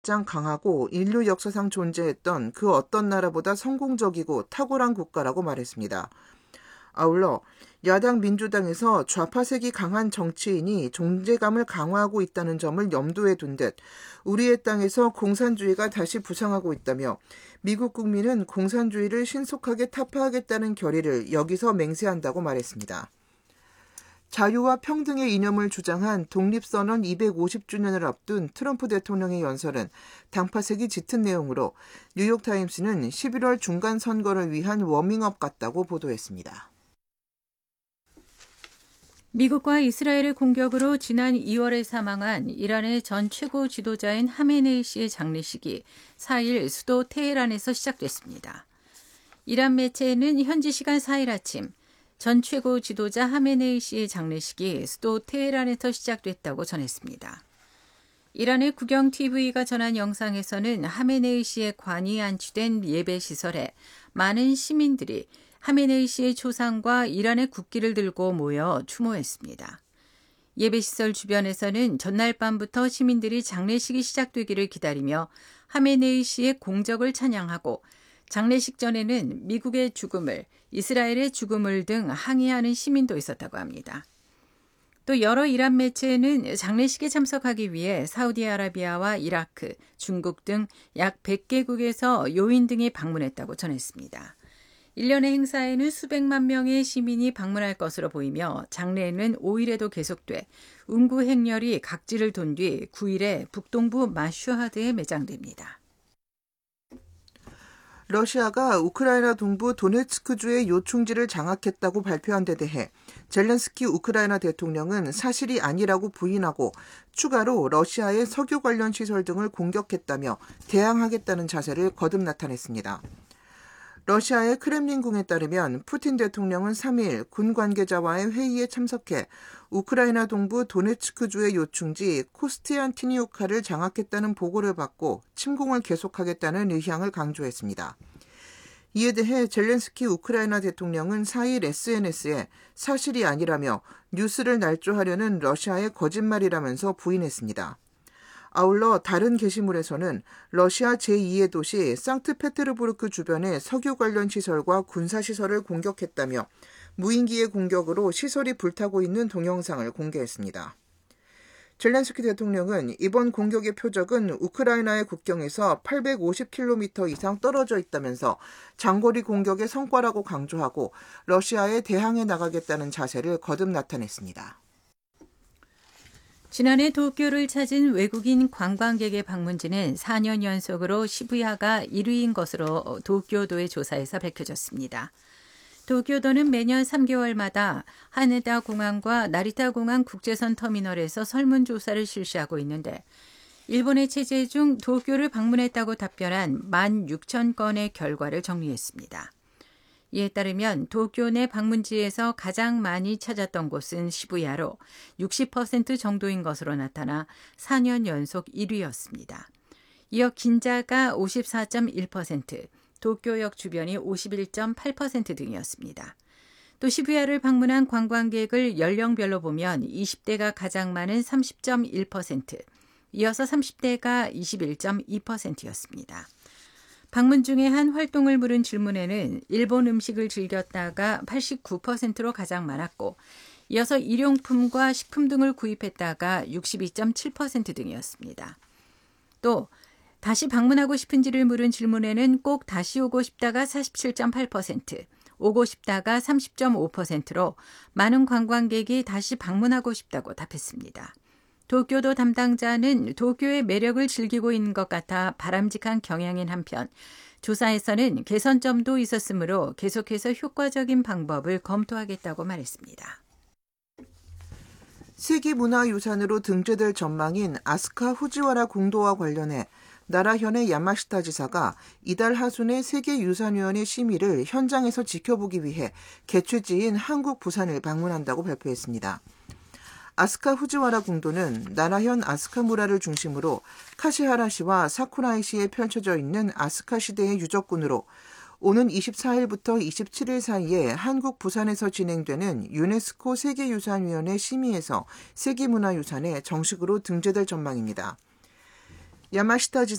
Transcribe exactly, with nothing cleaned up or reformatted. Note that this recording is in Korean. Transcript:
가장 강하고 인류 역사상 존재했던 그 어떤 나라보다 성공적이고 탁월한 국가라고 말했습니다. 아울러 야당 민주당에서 좌파색이 강한 정치인이 존재감을 강화하고 있다는 점을 염두에 둔 듯 우리의 땅에서 공산주의가 다시 부상하고 있다며 미국 국민은 공산주의를 신속하게 타파하겠다는 결의를 여기서 맹세한다고 말했습니다. 자유와 평등의 이념을 주장한 독립선언 이백오십 주년을 앞둔 트럼프 대통령의 연설은 당파색이 짙은 내용으로 뉴욕타임스는 십일월 중간 선거를 위한 워밍업 같다고 보도했습니다. 미국과 이스라엘의 공격으로 지난 이월에 사망한 이란의 전 최고 지도자인 하메네이 씨의 장례식이 사일 수도 테헤란에서 시작됐습니다. 이란 매체는 현지 시간 사일 아침 전 최고 지도자 하메네이 씨의 장례식이 수도 테헤란에서 시작됐다고 전했습니다. 이란의 국영티비가 전한 영상에서는 하메네이 씨의 관이 안치된 예배시설에 많은 시민들이 하메네이 씨의 초상과 이란의 국기를 들고 모여 추모했습니다. 예배시설 주변에서는 전날 밤부터 시민들이 장례식이 시작되기를 기다리며 하메네이 씨의 공적을 찬양하고 장례식 전에는 미국의 죽음을, 이스라엘의 죽음을 등 항의하는 시민도 있었다고 합니다. 또 여러 이란 매체는 장례식에 참석하기 위해 사우디아라비아와 이라크, 중국 등 약 백 개국에서 요인 등이 방문했다고 전했습니다. 일련의 행사에는 수백만 명의 시민이 방문할 것으로 보이며 장례는 오일에도 계속돼 운구 행렬이 각지를 돈 뒤 구일에 북동부 마슈하드에 매장됩니다. 러시아가 우크라이나 동부 도네츠크주의 요충지를 장악했다고 발표한 데 대해 젤렌스키 우크라이나 대통령은 사실이 아니라고 부인하고 추가로 러시아의 석유 관련 시설 등을 공격했다며 대항하겠다는 자세를 거듭 나타냈습니다. 러시아의 크렘린궁에 따르면 푸틴 대통령은 삼일 군 관계자와의 회의에 참석해 우크라이나 동부 도네츠크주의 요충지 코스티안티니우카를 장악했다는 보고를 받고 침공을 계속하겠다는 의향을 강조했습니다. 이에 대해 젤렌스키 우크라이나 대통령은 사일 에스엔에스에 사실이 아니라며 뉴스를 날조하려는 러시아의 거짓말이라면서 부인했습니다. 아울러 다른 게시물에서는 러시아 제이의 도시 상트페테르부르크 주변의 석유 관련 시설과 군사시설을 공격했다며 무인기의 공격으로 시설이 불타고 있는 동영상을 공개했습니다. 젤렌스키 대통령은 이번 공격의 표적은 우크라이나의 국경에서 팔백오십 킬로미터 이상 떨어져 있다면서 장거리 공격의 성과라고 강조하고 러시아에 대항해 나가겠다는 자세를 거듭 나타냈습니다. 지난해 도쿄를 찾은 외국인 관광객의 방문지는 사 년 연속으로 시부야가 일 위인 것으로 도쿄도의 조사에서 밝혀졌습니다. 도쿄도는 매년 삼 개월마다 하네다 공항과 나리타 공항 국제선 터미널에서 설문조사를 실시하고 있는데 일본의 체제 중 도쿄를 방문했다고 답변한 만 육천 건의 결과를 정리했습니다. 이에 따르면 도쿄 내 방문지에서 가장 많이 찾았던 곳은 시부야로 육십 퍼센트 정도인 것으로 나타나 사 년 연속 일 위였습니다. 이어 긴자가 오십사 점 일 퍼센트, 도쿄역 주변이 오십일 점 팔 퍼센트 등이었습니다. 또 시부야를 방문한 관광객을 연령별로 보면 이십 대가 가장 많은 삼십 점 일 퍼센트, 이어서 삼십 대가 이십일 점 이 퍼센트였습니다. 방문 중에 한 활동을 물은 질문에는 일본 음식을 즐겼다가 팔십구 퍼센트로 가장 많았고 이어서 일용품과 식품 등을 구입했다가 육십이 점 칠 퍼센트 등이었습니다. 또 다시 방문하고 싶은지를 물은 질문에는 꼭 다시 오고 싶다가 사십칠 점 팔 퍼센트, 오고 싶다가 삼십 점 오 퍼센트로 많은 관광객이 다시 방문하고 싶다고 답했습니다. 도쿄도 담당자는 도쿄의 매력을 즐기고 있는 것 같아 바람직한 경향인 한편 조사에서는 개선점도 있었으므로 계속해서 효과적인 방법을 검토하겠다고 말했습니다. 세계문화유산으로 등재될 전망인 아스카 후지와라 공도와 관련해 나라현의 야마시타 지사가 이달 하순에 세계유산위원회 심의를 현장에서 지켜보기 위해 개최지인 한국 부산을 방문한다고 발표했습니다. 아스카 후지와라 궁도는 나라현 아스카무라를 중심으로 카시하라시와 사쿠라이시에 펼쳐져 있는 아스카 시대의 유적군으로 오는 이십사일부터 이십칠일 사이에 한국 부산에서 진행되는 유네스코 세계유산위원회 심의에서 세계문화유산에 정식으로 등재될 전망입니다. 야마시타 지사